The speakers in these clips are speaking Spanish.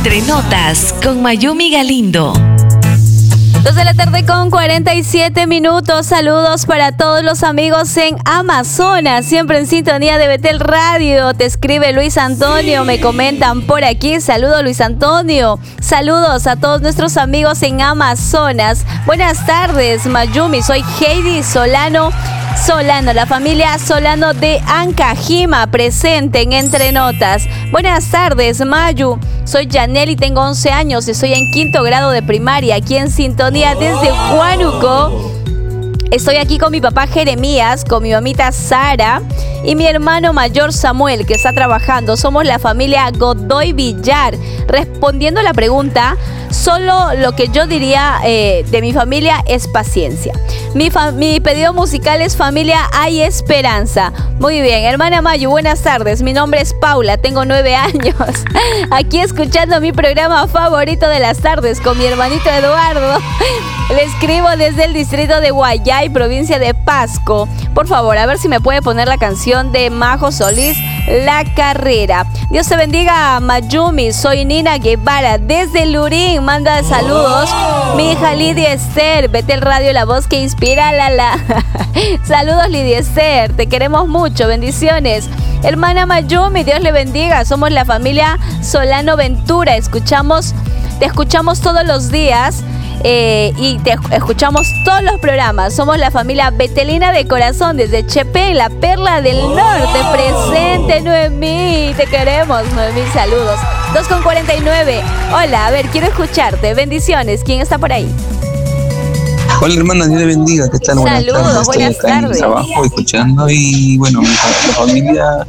Entre Notas con Mayumi Galindo. 2 de la tarde con 47 minutos. Saludos para todos los amigos en Amazonas, siempre en sintonía de Betel Radio. Te escribe Luis Antonio, me comentan por aquí. Saludos, Luis Antonio. Saludos a todos nuestros amigos en Amazonas. Buenas tardes, Mayumi. Soy Heidi Solano, la familia Solano de Ancajima, presente en Entre Notas. Buenas tardes, Mayu. Soy Janel y tengo 11 años. Estoy en 5º grado de primaria, aquí en sintonía desde Huánuco. Estoy aquí con mi papá Jeremías, con mi mamita Sara y mi hermano mayor Samuel, que está trabajando. Somos la familia Godoy Villar. Respondiendo a la pregunta, solo lo que yo diría de mi familia es paciencia. Mi pedido musical es Familia Hay Esperanza. Muy bien, hermana Mayu, buenas tardes. Mi nombre es Paula, tengo 9 años. Aquí escuchando mi programa favorito de las tardes con mi hermanito Eduardo. Le escribo desde el distrito de Guayay, provincia de Pasco. Por favor, a ver si me puede poner la canción de Majo Solís, La Carrera. Dios te bendiga, Mayumi. Soy Nina Guevara desde Lurín. Manda saludos. Mi hija Lidia Esther, Betel Radio, la voz que inspira, Saludos, Lidia Esther. Te queremos mucho. Bendiciones. Hermana Mayumi, Dios le bendiga. Somos la familia Solano Ventura. Te escuchamos todos los días. Y te escuchamos todos los programas. Somos la familia Betelina de corazón desde Chepe, la Perla del Norte. Presente, Noemí. Te queremos, Noemí. Saludos. 2:49. Hola, a ver, quiero escucharte. Bendiciones. ¿Quién está por ahí? Hola, hermana, Dios le bendiga. ¿Qué tal? Saludos, buenas tardes. En el trabajo, escuchando. Y bueno, mi familia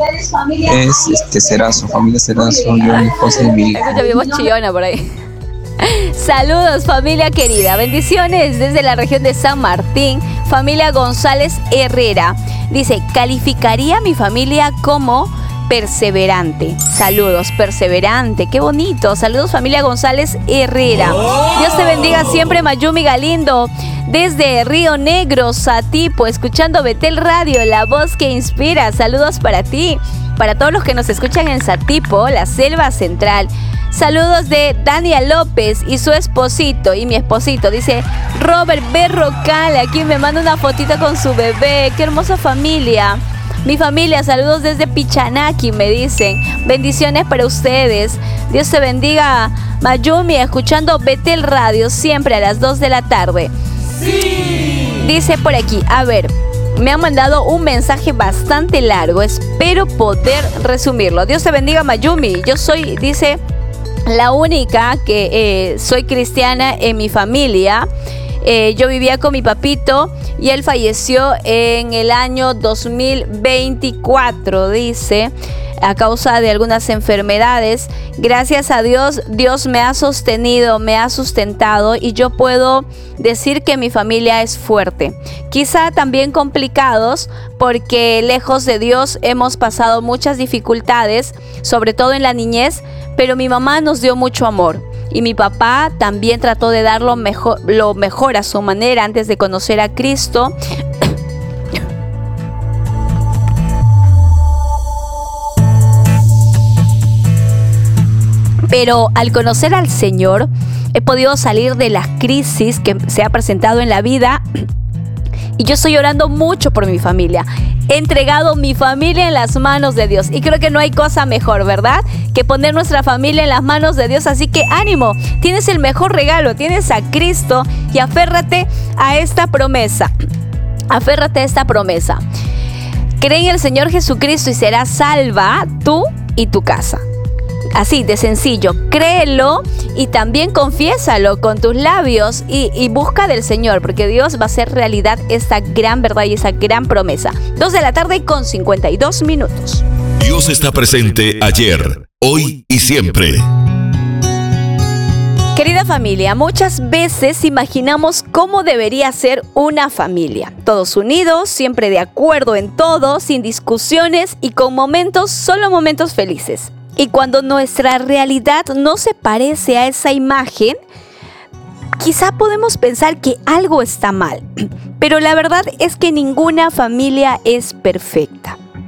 es Serazo, familia Serazo, yo, mi esposa y mi hija. Escucha mi voz chillona por ahí. Saludos, familia querida. Bendiciones desde la región de San Martín. Familia González Herrera. Dice, calificaría a mi familia como perseverante. Saludos, perseverante. Qué bonito. Saludos, familia González Herrera. Dios te bendiga siempre, Mayumi Galindo. Desde Río Negro, Satipo, escuchando Betel Radio, la voz que inspira. Saludos para ti, para todos los que nos escuchan en Satipo, la Selva Central. Saludos de Dania López y su esposito y mi esposito. Dice Robert Berrocal. Aquí me manda una fotito con su bebé. Qué hermosa familia. Mi familia, saludos desde Pichanaki, me dicen. Bendiciones para ustedes. Dios te bendiga, Mayumi, escuchando Betel Radio siempre a las 2 de la tarde. Sí. Dice por aquí, a ver, me han mandado un mensaje bastante largo. Espero poder resumirlo. Dios te bendiga, Mayumi. Yo soy, dice, la única que soy cristiana en mi familia. Yo vivía con mi papito y él falleció en el año 2024, dice, a causa de algunas enfermedades. Gracias a Dios, Dios me ha sostenido, me ha sustentado y yo puedo decir que mi familia es fuerte. Quizá también complicados porque lejos de Dios hemos pasado muchas dificultades, sobre todo en la niñez, pero mi mamá nos dio mucho amor. Y mi papá también trató de dar lo mejor a su manera antes de conocer a Cristo. Pero al conocer al Señor, he podido salir de las crisis que se ha presentado en la vida. Y yo estoy orando mucho por mi familia. He entregado mi familia en las manos de Dios. Y creo que no hay cosa mejor, ¿verdad?, que poner nuestra familia en las manos de Dios. Así que ánimo, tienes el mejor regalo, tienes a Cristo y aférrate a esta promesa. Aférrate a esta promesa. Cree en el Señor Jesucristo y serás salva tú y tu casa. Así de sencillo, créelo y también confiésalo con tus labios y busca del Señor, porque Dios va a hacer realidad esta gran verdad y esa gran promesa. 2 de la tarde con 52 minutos. Dios está presente ayer, hoy y siempre. Querida familia, muchas veces imaginamos cómo debería ser una familia. Todos unidos, siempre de acuerdo en todo, sin discusiones y con solo momentos felices. Y cuando nuestra realidad no se parece a esa imagen, quizá podemos pensar que algo está mal. Pero la verdad es que ninguna familia es perfecta.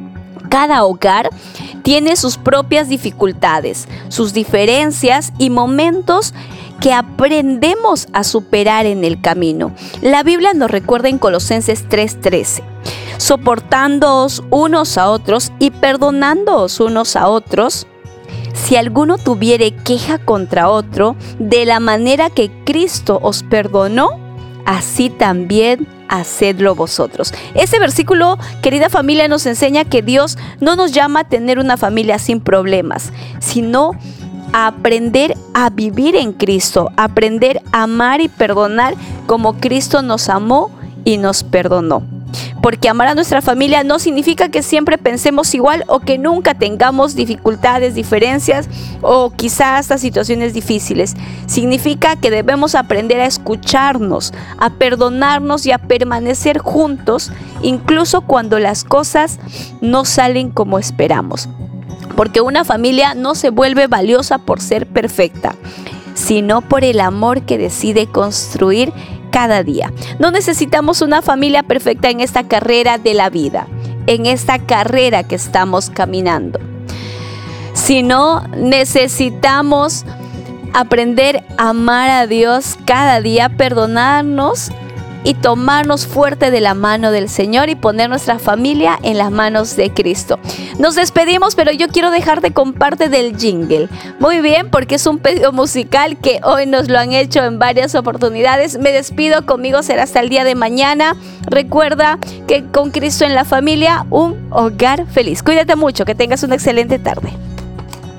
Cada hogar tiene sus propias dificultades, sus diferencias y momentos que aprendemos a superar en el camino. La Biblia nos recuerda en Colosenses 3:13, soportándoos unos a otros y perdonándoos unos a otros, si alguno tuviere queja contra otro, de la manera que Cristo os perdonó, así también hacedlo vosotros. Ese versículo, querida familia, nos enseña que Dios no nos llama a tener una familia sin problemas, sino a aprender a vivir en Cristo, aprender a amar y perdonar como Cristo nos amó y nos perdonó. Porque amar a nuestra familia no significa que siempre pensemos igual o que nunca tengamos dificultades, diferencias o quizás hasta situaciones difíciles. Significa que debemos aprender a escucharnos, a perdonarnos y a permanecer juntos, incluso cuando las cosas no salen como esperamos. Porque una familia no se vuelve valiosa por ser perfecta, sino por el amor que decide construir cada día. No necesitamos una familia perfecta en esta carrera de la vida, en esta carrera que estamos caminando, sino necesitamos aprender a amar a Dios cada día, perdonarnos y tomarnos fuerte de la mano del Señor y poner nuestra familia en las manos de Cristo. Nos despedimos, pero yo quiero dejarte con parte del jingle. Muy bien, porque es un pedido musical que hoy nos lo han hecho en varias oportunidades. Me despido, conmigo será hasta el día de mañana. Recuerda que con Cristo en la familia, un hogar feliz. Cuídate mucho, que tengas una excelente tarde.